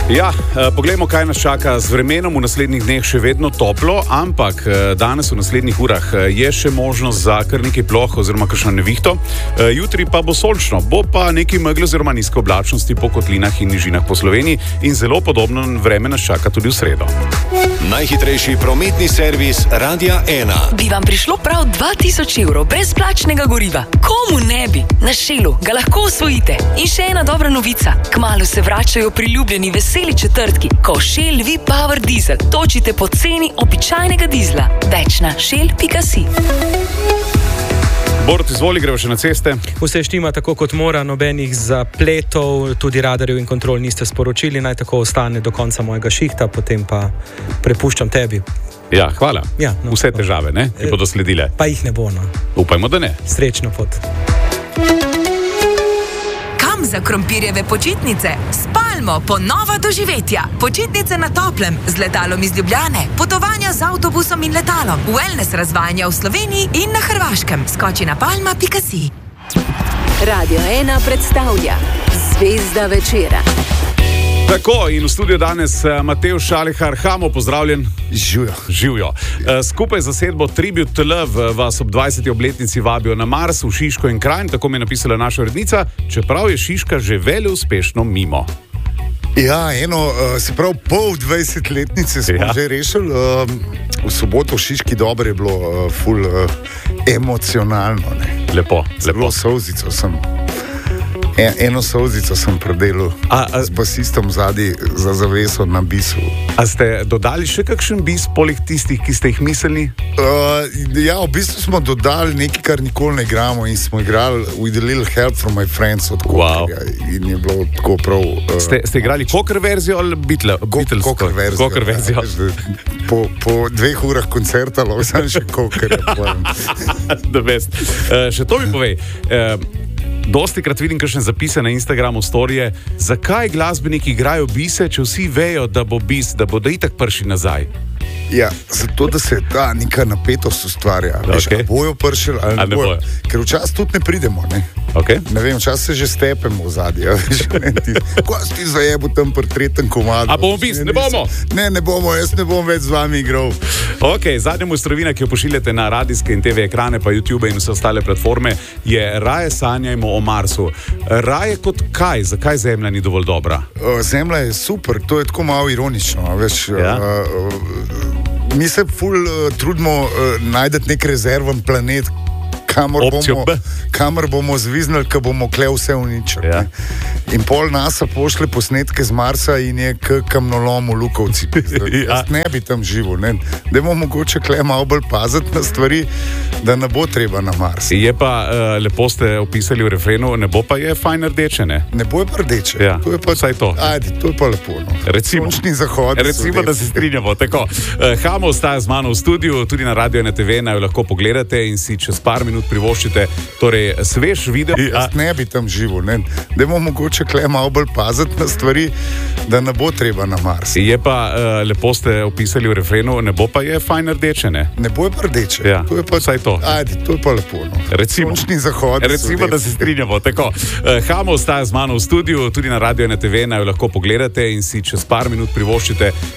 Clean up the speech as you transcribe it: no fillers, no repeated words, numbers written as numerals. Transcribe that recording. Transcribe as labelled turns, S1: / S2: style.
S1: Ja, poglejmo, kaj nas čaka z vremenom. V naslednjih dneh še vedno toplo, ampak danes v naslednjih urah je še možnost za kar nekaj ploh oziroma kakšno nevihto. Jutri pa bo sončno, bo pa nekaj megle oziroma nizke oblačnosti po kotlinah in nižinah po Sloveniji in zelo podobno vreme nas čaka tudi v sredo.
S2: Najhitrejši prometni servis Radia 1.
S3: Bi vam prišlo prav 2000 evrov brezplačnega goriva? Komu ne bi? Na Shellu ga lahko osvojite. In še ena dobra novica. Kmalu se vračajo priljubljeni veseli četrtki, ko Shell V-Power Diesel točite po ceni običajnega dizla. Več na shell.si.
S1: Borut, izvoli, gremo še na ceste.
S4: Vse štima tako kot mora, nobenih zapletov, tudi radarjev in kontrol niste sporočili, naj tako ostane do konca mojega šihta, potem pa prepuščam tebi.
S1: Ja, hvala.
S4: Ja, no,
S1: vse težave, ne, ki bodo sledile.
S4: Pa jih ne bo, no.
S1: Upajmo, da ne.
S4: Srečno pot.
S3: Kam za krompirjeve počitnice? Spalmo, ponova doživetja. Počitnice na toplem, z letalom iz Ljubljane, potovanja z avtobusom in letalom, wellness razvajanja v Sloveniji in na Hrvaškem. Skoči na palma.si.
S5: Radio 1 predstavlja Zvezda večera.
S1: Tako, in v studiu danes Matevž Šalihar. Hamo, pozdravljen. Živjo. Skupaj z zasedbo Tribute to Love vas ob 20. obletnici vabijo na Mars, v Šiško in Kranj, tako mi je napisala naša urednica, čeprav je Šiška že uspešno mimo.
S6: Ja, se pravi, pol 20-letnice smo že rešili. V soboto v Šiški dobro je bilo, ful emocionalno. Ne.
S1: Lepo.
S6: Zelo solzico sem. Eno solzico sem predelal z basistom zadaj za zaveso na bisu.
S1: A ste dodali še kakšen bis, poleg tistih, ki ste jih mislili?
S6: Ja, v bistvu smo dodali nekaj, kar nikoli ne igramo in smo igrali With a Little Help from My Friends od Kokerja. In je bilo tako prav...
S1: Ste igrali Koker verzijo ali Beatles?
S6: Koker verzijo. Po 2 urah koncerta lahko sem še Kokerja pojem.
S1: The best. Še to mi povej. Dosti krat vidim kakšne zapise na Instagramu, storije, zakaj glasbeniki igrajo bise, če vsi vejo, da bo bis, da bodo itak prši nazaj.
S6: Ja, zato, da se ta neka napetost ustvarja.
S1: Okay.
S6: Bojo pršili ali ne bojo. Ker včasih tudi ne pridemo, ne?
S1: Okay.
S6: Ne vem, včasih se že stepemo v zadnje. Ko si ti zajebu tam pri 3. komadu.
S1: A bomo bis? Ne bomo?
S6: Ne bomo, jaz ne bom več z vami igral.
S1: Ok, zadnja mojstrovina, ki jo pošiljate na radijske in TV ekrane, pa YouTube in vse ostale platforme, je Raje sanjajmo o Marsu. Raje kot kaj? Zakaj Zemlja ni dovolj dobra?
S6: Zemlja je super, to je tako malo ironično, veš. Ja? Mi se ful trudimo najti nek rezerven planet, kamor bomo zviznili, ko bomo kle vse uničili. Ja. In pol NASA pošle posnetke z Marsa in je k kamnolomu Lukovci. Jaz ne bi tam živel. Da bomo mogoče kle malo bolj paziti na stvari, da ne bo treba na Mars.
S1: Je pa, lepo ste opisali v refrenu, nebo pa je fajn rdeče, ne?
S6: Nebo je pa rdeče.
S1: Ja,
S6: to je pa
S1: vsaj to.
S6: Ajde, to je pa lepo, no.
S1: Recimo.
S6: Sončni zahod.
S1: Recimo, da se strinjamo. Tako. Hamo ostaja z mano v studiu, tudi na Radio 1 TV, naj jo lahko pogledate in si čez par minut privoščite, torej svež video.
S6: Jaz ne bi tam živel, ne? Da bomo mogoče kle malo bolj paziti na stvari, da ne bo treba na Mars.
S1: Je pa, lepo ste opisali v refrenu, nebo pa je fajn rdeče, ne?
S6: Nebo je pa rdeče.
S1: Ja,
S6: to je pa
S1: vsaj to.
S6: Ajde, to je pa lepo, no.
S1: Recimo.
S6: Sončni zahod.
S1: Recimo, da se strinjamo. Tako. Hamo ostaja z mano v studiu, tudi na Radio 1 TV, naj jo lahko pogledate in si čez par minut privoščite,